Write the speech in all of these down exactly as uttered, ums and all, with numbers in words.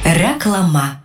Reklama.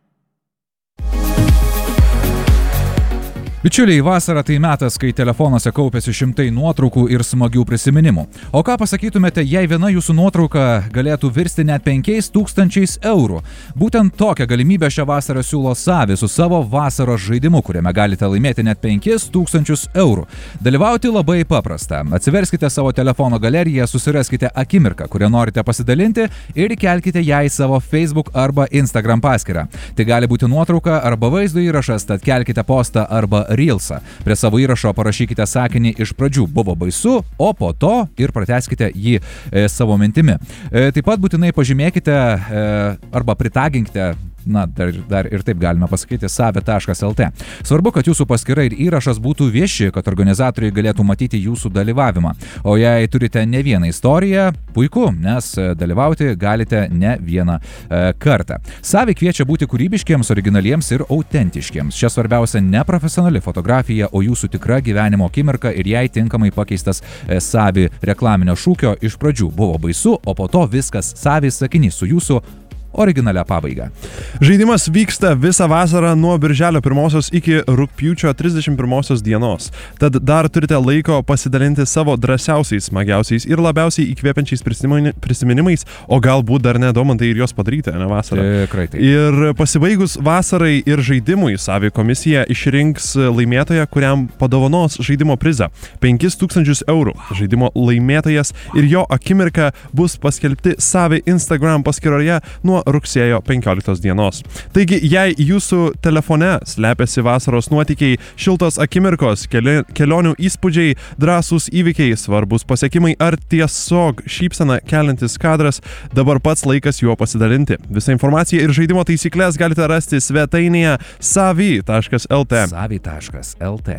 Bičiuliai, vasara tai metas, kai telefonuose kaupiasi šimtai nuotraukų ir smagių prisiminimų. O ką pasakytumėte, jei viena jūsų nuotrauka galėtų virsti net penkiais tūkstančiais eurų? Būtent tokią galimybę šią vasarą siūlo Savi su savo vasaros žaidimu, kuriame galite laimėti net penkis tūkstančius eurų. Dalyvauti labai paprasta. Atsiverskite savo telefono galeriją, susiraskite akimirką, kurią norite pasidalinti ir įkelkite ją į savo Facebook arba Instagram paskyrą. Tai gali būti nuotrauka arba vaizdo įrašas, tad kelkite postą arba Reelsą. Prie savo įrašo parašykite sakinį iš pradžių buvo baisu, o po to ir pratęskite jį e, savo mintimi. E, taip pat būtinai pažymėkite e, arba pritaginkite, na, dar, dar ir taip galime pasakyti, savi taškas el te. Svarbu, kad jūsų paskyra ir įrašas būtų vieši, kad organizatoriai galėtų matyti jūsų dalyvavimą. O jei turite ne vieną istoriją, puiku, nes dalyvauti galite ne vieną e, kartą. Savi kviečia būti kūrybiškiems, originaliems ir autentiškiems. Čia svarbiausia ne profesionali fotografija, o jūsų tikra gyvenimo akimirka ir jai tinkamai pakeistas e, Savi reklaminio šūkio iš pradžių buvo baisu, o po to viskas Savi sakinys su jūsų originalia pabaiga. Žaidimas vyksta visą vasarą nuo birželio pirmosios iki rugpjūčio trisdešimt pirmosios dienos. Tad dar turite laiko pasidalinti savo drąsiausiais, smagiausiais ir labiausiai įkvėpiančiais prisiminimais, o galbūt dar nedomantai ir juos padaryti, ne vasarą. Tikrai taip. Ir pasibaigus vasarai ir žaidimui, Savi komisija išrinks laimėtoją, kuriam padovanos žaidimo prizą – penkis tūkstančius eurų. Žaidimo laimėtojas ir jo akimirka bus paskelbti Savi Instagram paskyroje nuo rugsėjo penkioliktos dienos. Taigi, jei jūsų telefone slepiasi vasaros nuotykiai, šiltos akimirkos, keli, kelionių įspūdžiai, drąsūs įvykiai, svarbus pasiekimai ar tiesiog šypsena keliantis kadras, dabar pats laikas juo pasidalinti. Visą informaciją ir žaidimo taisyklės galite rasti svetainėje savi taškas el te. savi taškas el te.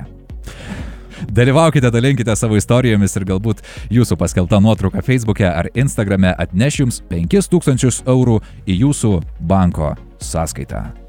Dalyvaukite, dalinkite savo istorijomis ir galbūt jūsų paskelbta nuotrauka Facebook'e ar Instagram'e atneš jums penkis tūkstančius eurų į jūsų banko sąskaitą.